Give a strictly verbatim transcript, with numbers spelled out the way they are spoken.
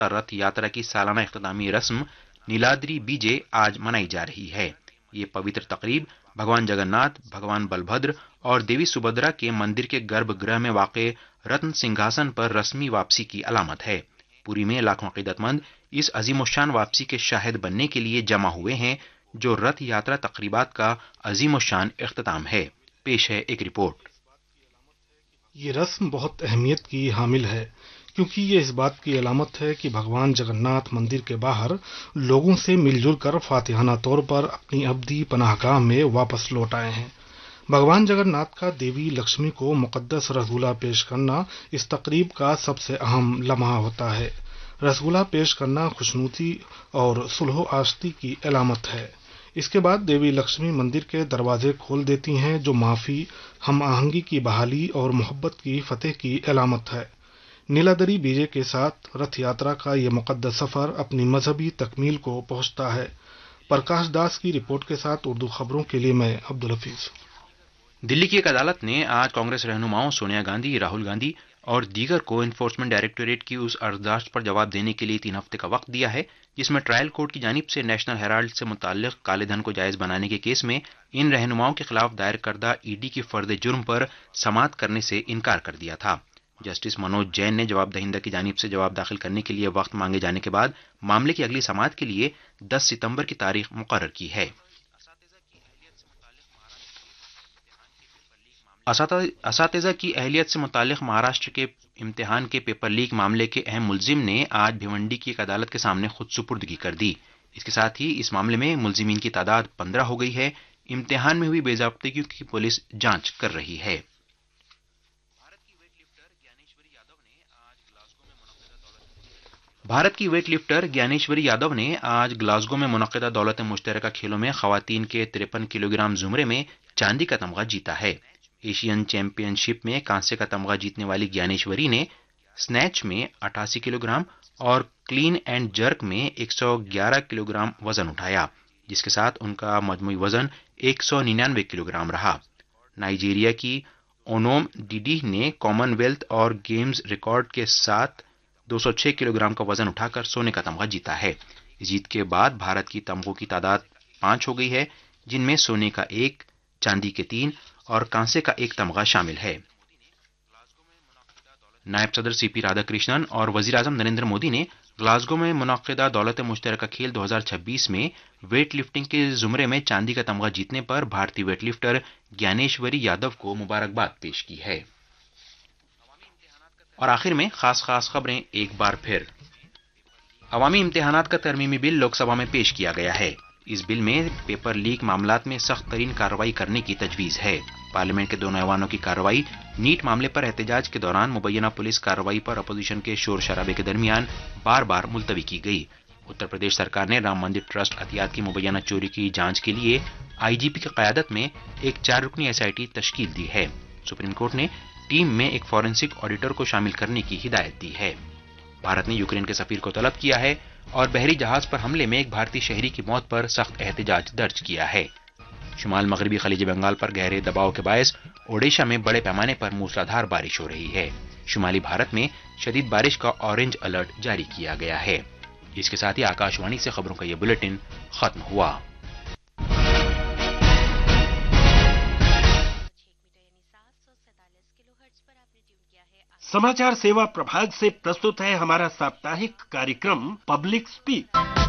रथ यात्रा की सालाना इख्तितामी रस्म नीलाद्री बीजे आज मनाई जा रही है। ये पवित्र तकरीब भगवान जगन्नाथ, भगवान बलभद्र और देवी सुभद्रा के मंदिर के गर्भगृह में वाक़े रत्न सिंहासन पर रस्मी वापसी की अलामत है। पुरी में लाखों अकीदतमंद इस अजीमोशान वापसी के शाहिद बनने के लिए जमा हुए हैं, जो रथ यात्रा तकरीबात का अजीमोशान इख्तिताम है। पेश है एक रिपोर्ट। ये रस्म बहुत अहमियत की हामिल है, क्योंकि ये इस बात की अलामत है कि भगवान जगन्नाथ मंदिर के बाहर लोगों से मिलजुल कर फातिहाना तौर पर अपनी अब्दी पनाहगाह में वापस लौट आए हैं। भगवान जगन्नाथ का देवी लक्ष्मी को मुकद्दस रसगुल्ला पेश करना इस तकरीब का सबसे अहम लम्हा होता है। रसगुल्ला पेश करना खुशनुदी और सुलह आश्ती की अलामत है। इसके बाद देवी लक्ष्मी मंदिर के दरवाजे खोल देती हैं, जो माफी, हम आहंगी की बहाली और मोहब्बत की फतेह की अलामत है। नीलाद्री बीजे के साथ रथ यात्रा का ये मुकद्दस सफर अपनी मजहबी तकमील को पहुंचता है। प्रकाश दास की रिपोर्ट के साथ उर्दू खबरों के लिए मैं अब्दुल हफीज। दिल्ली की एक अदालत ने आज कांग्रेस रहनुमाओं सोनिया गांधी, राहुल गांधी और दीगर को इन्फोर्समेंट डायरेक्टोरेट की उस अर्जदाश्त पर जवाब देने के लिए तीन हफ्ते का वक्त दिया है, जिसमें ट्रायल कोर्ट की जानिब से नेशनल हेराल्ड से मुताल्लिक काले धन को जायज बनाने के केस में इन रहनुमाओं के खिलाफ दायर करदा ईडी की फर्द जुर्म पर समाअत करने से इनकार कर दिया था। जस्टिस मनोज जैन ने जवाब दहिंदा की जानिब से जवाब दाखिल करने के लिए वक्त मांगे जाने के बाद मामले की अगली समाअत के लिए दस सितंबर की तारीख मुकर्रर की है। असातिज़ा की अहलियत से मुताल्लिक महाराष्ट्र के इम्तिहान के पेपर लीक मामले के अहम मुलजिम ने आज भिवंडी की एक अदालत के सामने खुद सुपुर्दगी कर दी। इसके साथ ही इस मामले में मुलजिमीन की तादाद पंद्रह हो गई है। इम्तिहान में हुई बेज़ाब्तगी की पुलिस जांच कर रही है। भारत की वेट लिफ्टर ज्ञानेश्वरी यादव ने आज ग्लासगो में मुनक्किदा दौलत मुश्तरका खेलों में खवातीन के तिरपन किलोग्राम जुमरे में चांदी का तमगा जीता है। एशियन चैंपियनशिप में कांसे का तमगा जीतने वाली ज्ञानेश्वरी ने स्नैच में अट्ठासी किलोग्राम और क्लीन एंड जर्क में एक सौ ग्यारह किलोग्राम वजन उठाया, जिसके साथ उनका मजमूई वजन एक सौ निन्यानवे किलोग्राम रहा। नाइजीरिया की ओनोम डिडी ने कॉमनवेल्थ और गेम्स रिकॉर्ड के साथ दो सौ छह किलोग्राम का वजन उठाकर सोने का तमगा जीता है। इस जीत के बाद भारत की तमगों की तादाद पांच हो गई है, जिनमें सोने का एक, चांदी के तीन और कांसे का एक तमगा शामिल है। नायब सदर सीपी राधाकृष्णन और वजीर आजम नरेंद्र मोदी ने ग्लासगो में मुनक्किदा दौलत मुश्तरका खेल दो हज़ार छब्बीस में वेट लिफ्टिंग के जुमरे में चांदी का तमगा जीतने पर भारतीय वेट लिफ्टर ज्ञानेश्वरी यादव को मुबारकबाद पेश की है। और आखिर में खास खास खबरें एक बार फिर। अवामी इम्तिहानात का तरमीमी बिल लोकसभा में पेश किया गया है। इस बिल में पेपर लीक मामलात में सख्त तरीन कार्रवाई करने की तजवीज है। पार्लियामेंट के दोनों ऐवानों की कार्रवाई नीट मामले पर एहतजाज के दौरान मुबैना पुलिस कार्रवाई पर अपोजिशन के शोर शराबे के दरमियान बार बार मुलतवी की गई। उत्तर प्रदेश सरकार ने राम मंदिर ट्रस्ट अतियात की मुबैना चोरी की जांच के लिए आईजीपी की क़यादत में एक चार रुकनी एसआईटी तश्कील दी है। सुप्रीम कोर्ट ने टीम में एक फॉरेंसिक ऑडिटर को शामिल करने की हिदायत दी है। भारत ने यूक्रेन के सफीर को तलब किया है और बहरी जहाज पर हमले में एक भारतीय शहरी की मौत पर सख्त एहतजाज दर्ज किया है। शुमाल मगरबी खलीज बंगाल पर गहरे दबाव के बायस ओडिशा में बड़े पैमाने पर मूसलाधार बारिश हो रही है। शुमाली भारत में शदीद बारिश का ऑरेंज अलर्ट जारी किया गया है। इसके साथ ही आकाशवाणी से खबरों का यह बुलेटिन खत्म हुआ। समाचार सेवा प्रभाग से प्रस्तुत है हमारा साप्ताहिक कार्यक्रम पब्लिक स्पीक।